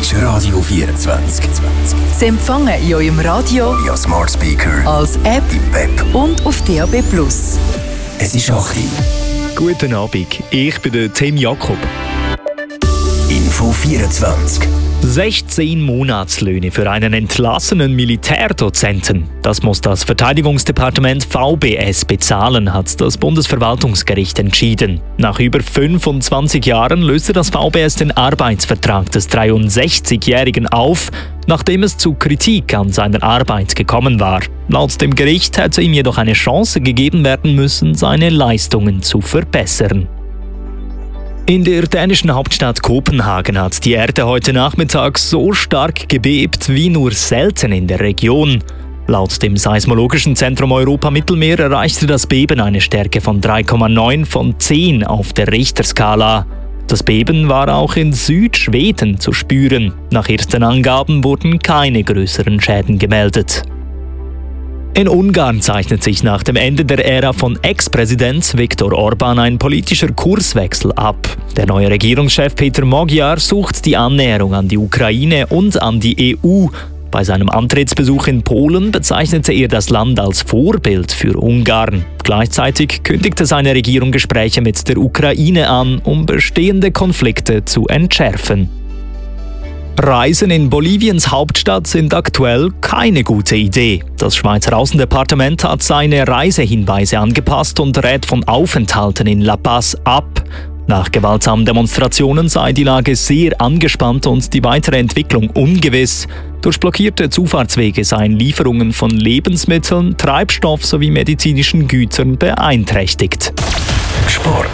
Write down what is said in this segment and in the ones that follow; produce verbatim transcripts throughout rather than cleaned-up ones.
ist Radio vierundzwanzig. Sie empfangen in eurem Radio, via Smart Speaker, als App im Web und auf D A B plus. Es ist acht Uhr. Guten Abend, ich bin der Tim Jakob. Info vierundzwanzig. sechzehn Monatslöhne für einen entlassenen Militärdozenten. Das muss das Verteidigungsdepartement V B S bezahlen, hat das Bundesverwaltungsgericht entschieden. Nach über fünfundzwanzig Jahren löste das V B S den Arbeitsvertrag des dreiundsechzigjährigen auf, nachdem es zu Kritik an seiner Arbeit gekommen war. Laut dem Gericht hätte ihm jedoch eine Chance gegeben werden müssen, seine Leistungen zu verbessern. In der dänischen Hauptstadt Kopenhagen hat die Erde heute Nachmittag so stark gebebt wie nur selten in der Region. Laut dem Seismologischen Zentrum Europa-Mittelmeer erreichte das Beben eine Stärke von drei Komma neun von zehn auf der Richterskala. Das Beben war auch in Südschweden zu spüren. Nach ersten Angaben wurden keine größeren Schäden gemeldet. In Ungarn zeichnet sich nach dem Ende der Ära von Ex-Präsident Viktor Orbán ein politischer Kurswechsel ab. Der neue Regierungschef Peter Magyar sucht die Annäherung an die Ukraine und an die E U. Bei seinem Antrittsbesuch in Polen bezeichnete er das Land als Vorbild für Ungarn. Gleichzeitig kündigte seine Regierung Gespräche mit der Ukraine an, um bestehende Konflikte zu entschärfen. Reisen in Boliviens Hauptstadt sind aktuell keine gute Idee. Das Schweizer Außendepartement hat seine Reisehinweise angepasst und rät von Aufenthalten in La Paz ab. Nach gewaltsamen Demonstrationen sei die Lage sehr angespannt und die weitere Entwicklung ungewiss. Durch blockierte Zufahrtswege seien Lieferungen von Lebensmitteln, Treibstoff sowie medizinischen Gütern beeinträchtigt. Sport.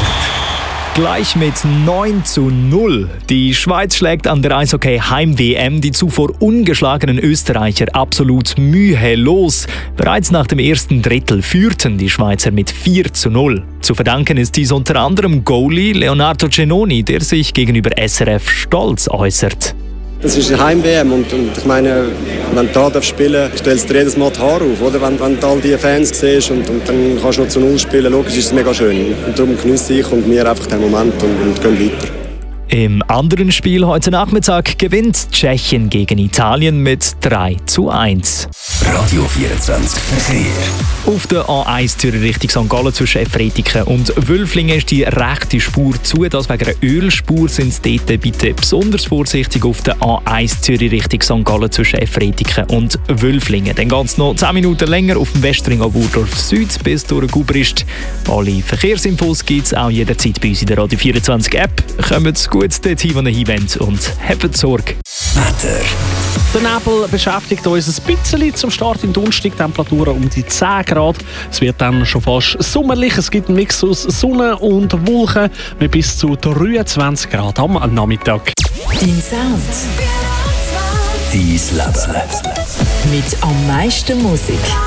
Gleich mit neun zu null. Die Schweiz schlägt an der Eishockey-Heim-W M die zuvor ungeschlagenen Österreicher absolut mühelos. Bereits nach dem ersten Drittel führten die Schweizer mit vier zu null. Zu verdanken ist dies unter anderem Goalie Leonardo Cenoni, der sich gegenüber S R F stolz äußert. Das ist eine Heim-W M und, und ich meine, wenn du da spielen darfst, stellst du dir jedes Mal die Haare auf, oder? Wenn, wenn du all diese Fans siehst und, und dann kannst du noch zu Null spielen, logisch ist es mega schön. Und darum genieße ich und wir einfach den Moment und, und gehen weiter. Im anderen Spiel heute Nachmittag gewinnt Tschechien gegen Italien mit drei zu eins. Radio vierundzwanzig Verkehr. Auf der A eins Zürich Richtung Sankt Gallen zwischen Efretiken und Wülflingen ist die rechte Spur zu. Das wegen einer Ölspur sind Sie dort bitte besonders vorsichtig auf der A eins Zürich Richtung Sankt Gallen zwischen Efretiken und Wülflingen. Dann geht es noch zehn Minuten länger auf dem Westring an Burdorf Süd bis durch Gubrist. Alle Verkehrsinfos gibt es auch jederzeit bei uns in der Radio vierundzwanzig App. Kommt gut dorthin, wo ihr hinwollt und habt Sorge. Wetter. Der Nebel beschäftigt uns ein bisschen zum Start in Donnerstag, Temperaturen um die zehn Grad. Es wird dann schon fast sommerlich. Es gibt einen Mix aus Sonne und Wolken mit bis zu dreiundzwanzig Grad am Nachmittag. Dein Sound. Dein Leben. Mit am meisten Musik.